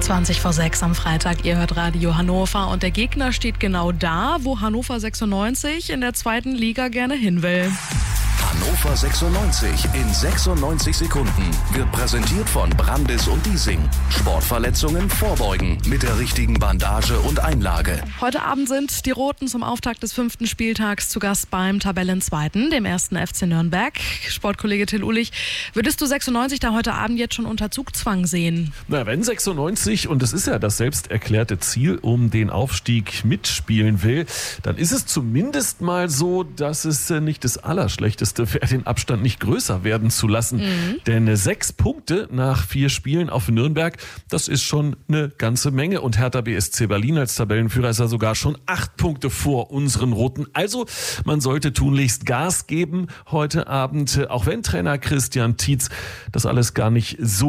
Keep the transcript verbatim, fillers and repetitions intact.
zwanzig vor sechs am Freitag. Ihr hört Radio Hannover und der Gegner steht genau da, wo Hannover sechsundneunzig in der zweiten Liga gerne hin will. Hannover sechsundneunzig in sechsundneunzig Sekunden wird präsentiert von Brandis und Diesing. Sportverletzungen vorbeugen mit der richtigen Bandage und Einlage. Heute Abend sind die Roten zum Auftakt des fünften Spieltags zu Gast beim Tabellenzweiten, dem ersten F C Nürnberg. Sportkollege Till Ulich, würdest du sechsundneunzig da heute Abend jetzt schon unter Zugzwang sehen? Na, wenn sechsundneunzig, und es ist ja das selbst erklärte Ziel, um den Aufstieg mitspielen will, dann ist es zumindest mal so, dass es nicht das Allerschlechteste wäre, den Abstand nicht größer werden zu lassen. Mhm. Denn sechs Punkte nach vier Spielen auf Nürnberg, das ist schon eine ganze Menge. Und Hertha B S C Berlin als Tabellenführer ist ja sogar schon acht Punkte vor unseren Roten. Also man sollte tunlichst Gas geben heute Abend, auch wenn Trainer Christian Tietz das alles gar nicht so